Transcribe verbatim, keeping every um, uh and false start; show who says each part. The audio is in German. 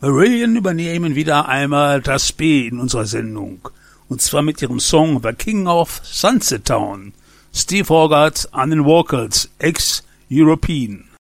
Speaker 1: Marillion übernehmen wieder einmal das B in unserer Sendung. Und zwar mit ihrem Song The King of Sunset Town. Steve Hogarth an den Vocals, ex-European.